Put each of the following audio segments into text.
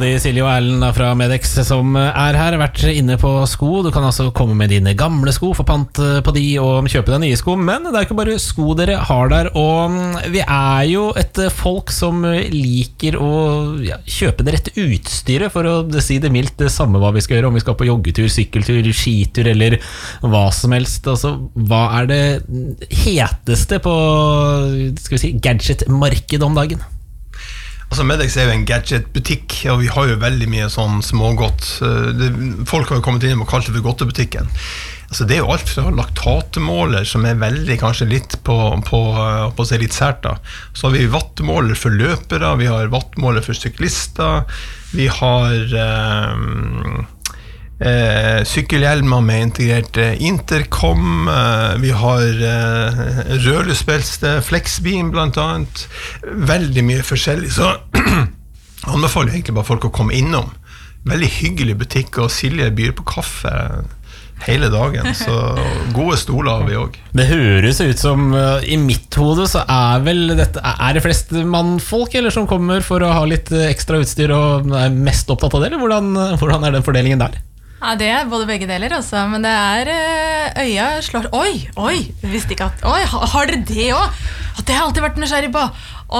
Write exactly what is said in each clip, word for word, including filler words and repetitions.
de, Silje og Erlend fra Medex som er her, vært inne på sko. Du kan altså komme med dine gamle sko, få pant på de og kjøpe deg nye sko. Men det er ikke bare sko dere har der. Og vi er jo et folk som liker å ja, kjøpe det rette utstyret, for å si det mildt, det samme hva vi skal gjøre, om vi skal på joggetur, sykkeltur, skitur eller hva som helst. Altså, hva er det heteste på skal vi si, gadget-markedet om dagen? Altså Medex er jo en gadget-butikk, og vi har jo veldig mye sånn smågodt. Det, folk har jo kommet inn og kalt det for godtebutikken. Altså det er jo alt fra laktatmåler, som er veldig kanskje litt på, på, på å si litt sært da. Så har vi wattmåler for løpere, vi har wattmåler for syklister, vi har eh, eh, sykkelhjelmer med integrert intercom, eh, vi har eh, rørløsbelte, flexbeam blant annet, veldig mye forskjellig, så anbefaler jeg egentlig bare folk å komme innom. Veldig hyggelig butikk, og Silje byr på kaffe hele dagen, så gode stoler har vi også. Det høres ut som, uh, i mitt hode så er vel dette, er det flest mannfolk eller som kommer for å ha litt ekstra utstyr og er mest opptatt av det, eller hvordan, hvordan er den fordelingen der? Ja, det er både begge deler også, men det er øya slår, oi, oi, visste ikke at, oi, har dere det også? At det har jeg alltid vært nysgjerrig på,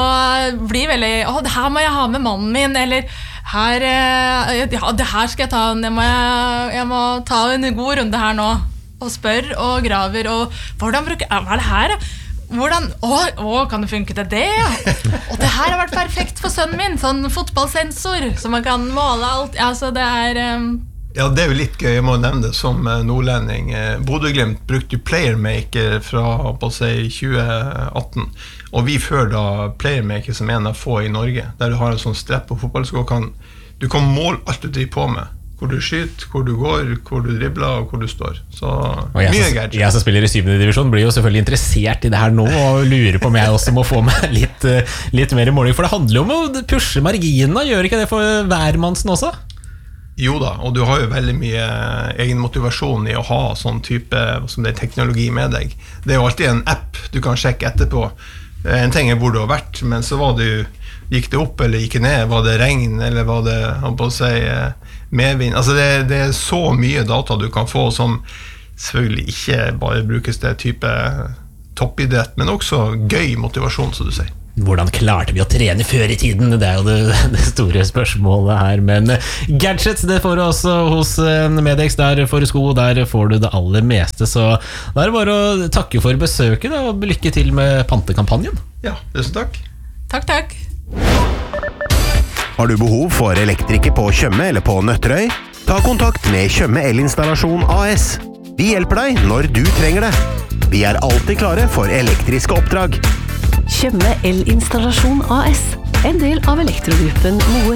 og blir veldig, å, det her må jeg ha med mannen min, eller her, ja, det her skal jeg ta, jeg må, jeg må ta en god runde her nå, og spør og graver, og hvordan bruker, hva er det her da? Hvordan, å, å, kan det funke til det? Og det her har vært perfekt for sønnen min, sånn fotballsensor, så man kan måle alt, ja, så det er... Um, Ja, det er jo litt gøy, jeg må nevne det som nordlending. Bodø/Glimt brukte Playermaker fra på seg tjue atten, og vi fører da Playermaker som en av få i Norge, der du har en sånn strepp på fotballsko, kan, du kan måle alt du driver på med, hvor du skyter, hvor du går, hvor du dribler og hvor du står. Så jeg mye som, gadget. Jeg som spiller i syvende divisjon blir jo selvfølgelig interessert i det her nå, og lurer på om jeg også må få meg litt, litt mer i måling, for det handler jo om å pushe marginene, gjør ikke det for hvermannsen også? Jo da, og du har jo veldig mye egen motivasjon i å ha sånn type som det er teknologi med deg. Det er jo alltid en app du kan sjekke etterpå. En ting er hvor du har vært, men så var det, gikk det opp eller gikk det ned, var det regn eller var det, han på å si, medvind. Altså det, det er så mye data du kan få som selvfølgelig ikke bare brukes til type toppidrett, men også gøy motivasjon, som du sier. Hvordan klarte vi å trene før i tiden? Det er jo det, det store spørsmålet her. Men gadgets, det får du også hos Medex. Der får du sko, der får du det aller meste. Så da er det bare å takke for besøket og lykke til med pantekampanjen. Ja, tusen takk. Takk, takk. Har du behov for elektriker på Tjøme eller på Nøtterøy? Ta kontakt med Tjøme Elinstallasjon A S. Vi hjelper deg når du trenger det. Vi er alltid klare for elektriske oppdrag. Tjøme Elinstallasjon A S, en del av elektrogruppen Moer.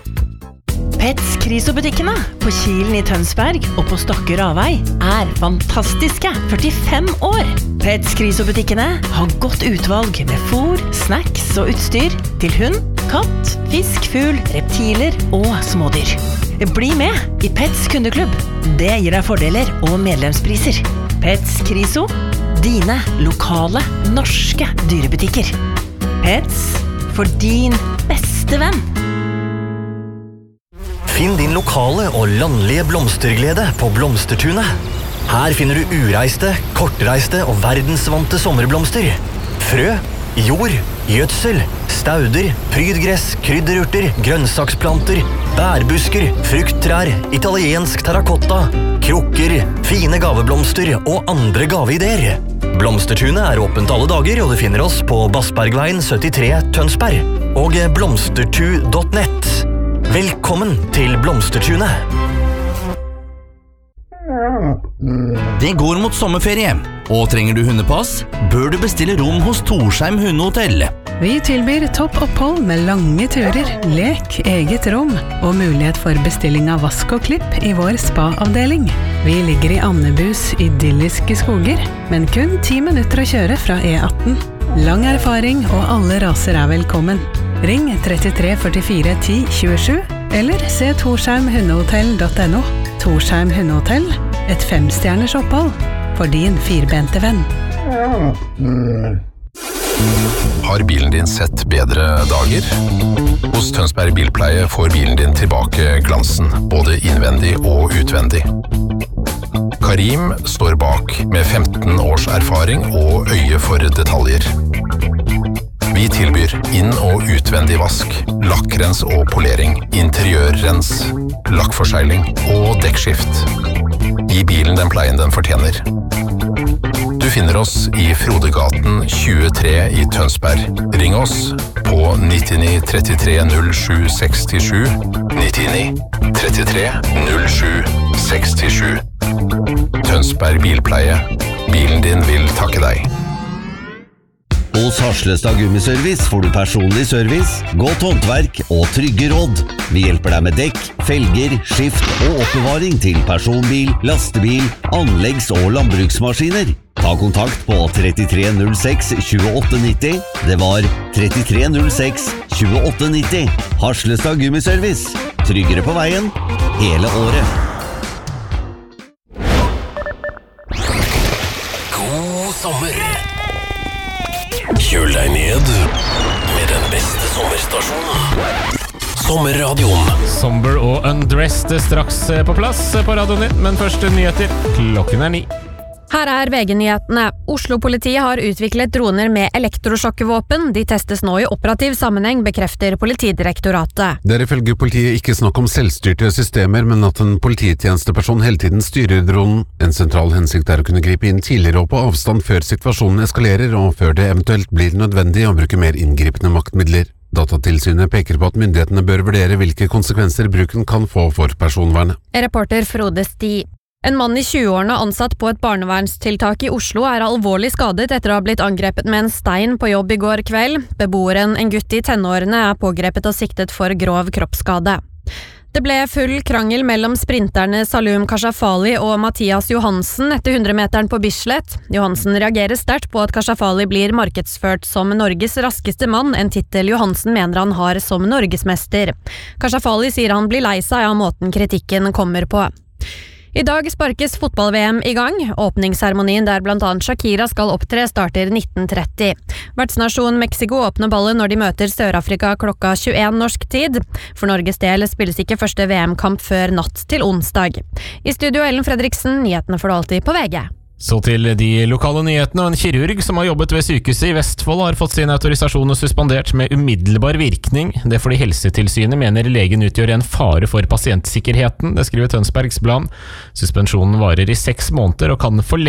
Pets Kriso-butikkene på Kilen i Tønsberg og på Stokke Ravei er fantastiske førtifem år. Pets Kriso-butikkene har godt utvalg med fôr, snacks og utstyr til hund, katt, fisk, fugl, reptiler og smådyr. Bli med i Pets kundeklubb. Det gir deg fordeler og medlemspriser. Pets Kriso, dine lokale norske dyrebutikker. Pets for din beste venn. Finn din lokale og landlige blomsterglede på Blomstertunet. Her finner du ureiste, kortreiste og verdensvante sommerblomster. Frø, jord, gjødsel, stauder, prydgress, krydderurter, grønnsaksplanter, bærbusker, frukttrær, italiensk terrakotta, krukker, fine gaveblomster og andre gaveideer. Blomstertunet er åpent alle dager, og du finner oss på Bassbergveien syttitre Tønsberg og blomstertu punktum nett. Velkommen til Blomstertunet. Det går mot sommerferie, og trenger du hundepass, bør du bestille rom hos Torsheim Hundehotell. Vi tilbyr topp opphold med lange turer, lek, eget rom og mulighet for bestilling av vask og klipp i vår spa-avdeling. Vi ligger i Annebus idylliske skoger, men kun ti minutter å kjøre fra E atten. Lang erfaring og alle raser er velkommen. Ring trettitre førtifire ti tjuesju eller se torsheim hundehotell punktum no. Torsheim Hundehotell, et femstjerners opphold for din firbente venn. Har bilen din sett bedre dager? Hos Tønsberg Bilpleie får bilen din tilbake glansen, både innvendig og utvendig. Karim står bak med femten års erfaring og øye for detaljer. Vi tilbyr inn- og utvendig vask, lakkrens og polering, interiørrens, lakkforsegling og dekkskift. Gi bilen den pleien den fortjener. Du finner oss i Frodegaten tjuetre i Tønsberg. Ring oss på nittini trettitre null sju sekstisju, nittini trettitre null sju sekstisju. Tønsberg Bilpleie. Bilen din vil takke deg. Hos Harslestad Gummiservice får du personlig service, godt håndverk og trygge råd. Vi hjelper deg med dekk, felger, skift og oppbevaring til personbil, lastebil, anleggs- og landbruksmaskiner. Ta kontakt på trettitre null seks tjueåtte nitti. Det var trettitre null seks tjueåtte nitti. Harslestad Gummiservice. Tryggere på veien hele året. God sommer. Kjøl deg ned med den beste sommerstasjonen. Sommerradioen. Somber og Undressed straks på plass på radioen din, men først nyheter. Klokken er ni. Her er V G-nyhetene. Oslo-politiet har utviklet droner med elektrosjokkevåpen. De testes nå i operativ sammenheng, bekrefter Politidirektoratet. Det er ifølge politiet ikke snakk om selvstyrte systemer, men at en polititjenesteperson hele tiden styrer dronen. En sentral hensikt er å kunne gripe inn tidligere og på avstand før situasjonen eskalerer, og før det eventuelt blir nødvendig å bruke mer inngripende maktmidler. Datatilsynet peker på at myndighetene bør vurdere hvilke konsekvenser bruken kan få for personvernet. Reporter Frode Sti. En mann i tjueårene ansatt på et barnevernstiltak i Oslo er alvorlig skadet etter å ha blitt angrepet med en stein på jobb i går kveld. Beboeren, en gutt i tenårene, er pågrepet og siktet for grov kroppsskade. Det ble full krangel mellom sprinterne Salum Kashafali og Mathias Johansen etter hundremeteren på Bislett. Johansen reagerer sterkt på at Kashafali blir markedsført som Norges raskeste mann, en titel Johansen mener han har som norgesmester. Kashafali sier han blir lei seg av måten kritikken kommer på. I dag sparkes fotball-V M i gang. Åpningsseremonien der blant annet Shakira skal opptre starter nitten tretti. Vertsnasjon Mexico åpner ballen når de møter Sør-Afrika klokka tjueen norsk tid. For Norges del spilles ikke første V M-kamp før natt til onsdag. I studio Ellen Fredriksen, nyhetene får du alltid på V G. Så til de lokale nyhetene, og en kirurg som har jobbet ved sykehuset i Vestfold har fått sin autorisasjon suspendert med umiddelbar virkning. Det fordi Helsetilsynet mener legen utgjør en fare for pasientsikkerheten, det skriver Tønsbergs Blad. Suspensjonen varer i seks måneder og kan forlenges